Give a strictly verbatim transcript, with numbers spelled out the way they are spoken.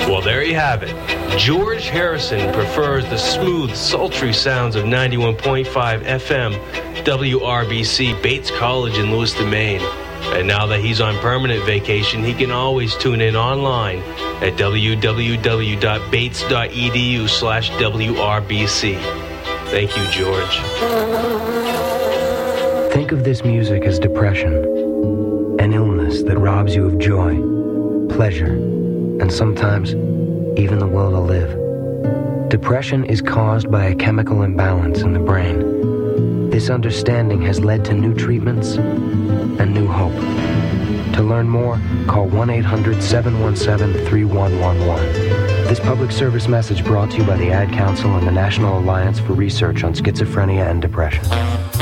Well, there you have it. George Harrison prefers the smooth, sultry sounds of ninety-one point five F M W R B C Bates College in Lewiston, Maine. And now that he's on permanent vacation, he can always tune in online at www.bates.edu slash WRBC. Thank you, George. Think of this music as depression, an illness that robs you of joy, pleasure, and sometimes even the will to live. Depression is caused by a chemical imbalance in the brain. This understanding has led to new treatments and new hope. To learn more, call one eight hundred seven one seven three one one one. This public service message brought to you by the Ad Council and the National Alliance for Research on Schizophrenia and Depression.